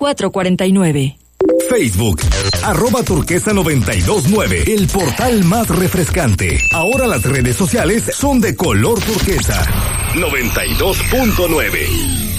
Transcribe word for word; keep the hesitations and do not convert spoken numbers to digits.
cuatro cuatro nueve. Facebook, arroba turquesa noventa y dos nueve, el portal más refrescante. Ahora las redes sociales son de color turquesa. noventa y dos punto nueve.